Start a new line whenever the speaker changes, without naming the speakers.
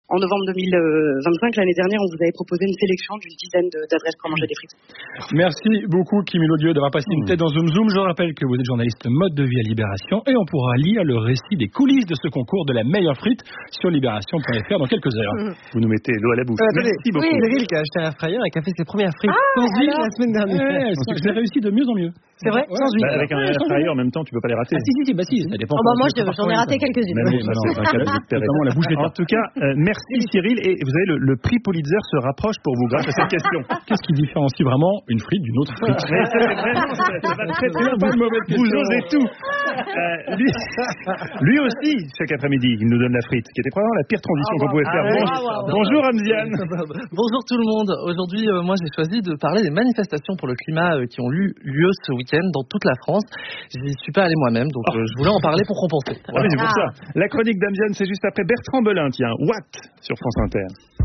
en novembre 2025, l'année dernière, on vous avait proposé une sélection d'une dizaine d'adresses pour manger des frites.
Merci beaucoup, Kim Lodieu, d'avoir passé une tête dans Zoom Zoom. Je rappelle que vous êtes journaliste mode de vie à Libération et on pourra lire le récit des coulisses de ce concours de la meilleure frite sur libération.fr dans quelques heures.
Vous nous mettez l'eau à la bouche. Merci beaucoup.
Oui, Cyril qui a acheté un air fryer et qui a fait ses premières frites sans huile la semaine dernière.
J'ai réussi de mieux en mieux.
C'est vrai, sans huile.
Avec un air fryer en même temps, tu peux pas les rater.
Ah si, ça dépend.
Moi, j'en ai raté quelques-unes.
En tout cas, merci Cyril. Et vous savez, le prix Pulitzer se rapproche pour vous grâce à cette question.
Qu'est-ce qui différencie vraiment une frite d'une autre frite?
Ça va très bien. Vous osez tout. Lui aussi, chaque après-midi, il nous donne la frite, qui était probablement la pire transition qu'on pouvait faire. Bonjour Ramziane.
Bonjour tout le monde. Aujourd'hui, moi j'ai choisi de parler des manifestations pour le climat qui ont eu lieu ce week-end dans toute la France. J'y suis pas allé moi-même, donc je voulais en parler pour compenser.
C'est pour ça. La chronique d'Amziane, c'est juste après Bertrand Belin, tiens, Watt sur France Inter.